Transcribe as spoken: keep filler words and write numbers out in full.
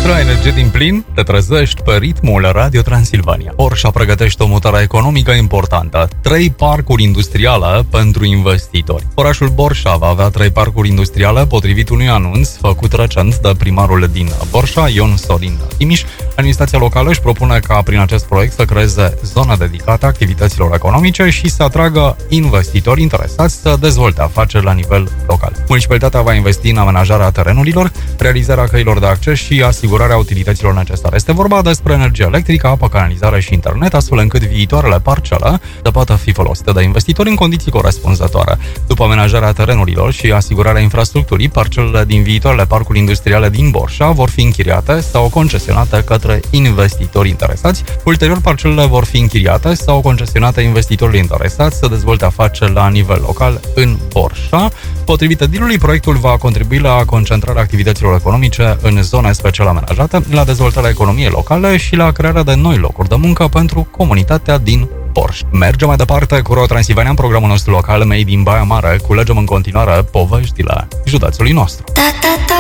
Pentru energie din plin, te trezești pe ritmul Radio Transilvania. Borșa pregătește o mutare economică importantă. Trei parcuri industriale pentru investitori. Orașul Borșa va avea trei parcuri industriale potrivit unui anunț făcut recent de primarul din Borșa, Ion Sorin Timiș. Administrația locală își propune ca prin acest proiect să creeze zone dedicate activităților economice și să atragă investitori interesați să dezvolte afaceri la nivel local. Municipalitatea va investi în amenajarea terenurilor, realizarea căilor de acces și asigurarea utilităților necesare. Este vorba despre energie electrică, apă, canalizare și internet, astfel încât viitoarele parcele să poată fi folosite de investitori în condiții corespunzătoare. După amenajarea terenurilor și asigurarea infrastructurii, parcelele din viitoarele parcuri industriale din Borșa vor fi închiriate sau concesionate către investitori interesați. Ulterior, parcelele vor fi închiriate sau concesionate investitorilor interesați să dezvolte afaceri la nivel local în Borșa. Potrivit edilului, proiectul va contribui la concentrarea activităților economice în zone special amenajate, la dezvoltarea economiei locale și la crearea de noi locuri de muncă pentru comunitatea din Borșa. Mergem mai departe cu Ro Transilvania în programul nostru local Made in Baia Mare. Culegem în continuare poveștile județului nostru. Da, da, da.